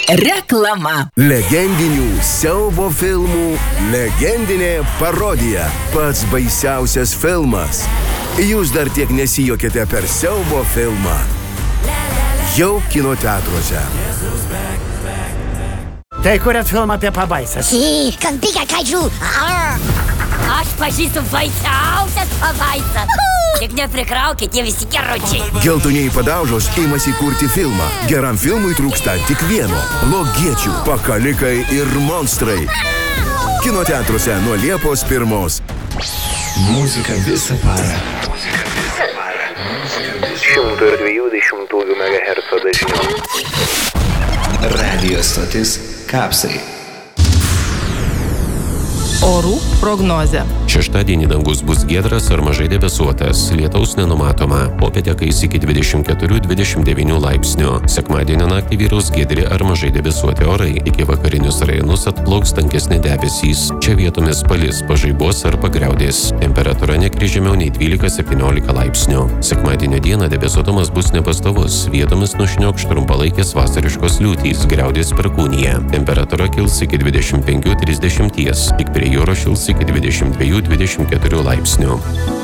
Reklama. Legendinių siaubo filmų legendinė parodija. Pats baisiausias filmas. Jūs dar tiek nesijuokėte per siaubo filmą. Jau kino teatruose. Tai kuriat filmą apie pabaisas? Kad biga kaidžių. Aš pažįstu baisiausias pabaisas. Tik neprikraukit, jie visi geručiai. Geltonieji padaužos imasi kurti filmą. Geram filmui trūksta tik vieno. Blogiečių, pakalikai ir monstrai. Kino teatruose nuo Liepos 1. Muzika visą parą. 120 MHz dažniu. Radio stotis Kapsai. Orų prognozė. Šeštadienį dangus bus giedras ar mažai debesuotas, lietaus nenumatoma. Popietę kais iki 24-29 laipsnių. Sekmadienio naktį vyraus giedri ar mažai debesuoti orai. Iki vakarinius rajonus atplauks tankesni debesys. Čia vietomis palis, pažaibos ar pagriaudės. Temperatūra nekris žemiau nei 12-17 laipsnių. Sekmadienio dieną debesuotumas bus nepastovus. Vietomis nušniokš trumpalaikės vasariškos liūtys, griaudės perkūnija. Temperatūra kils iki 25-30. Tik prie jūros šils iki 22-24 laipsnių.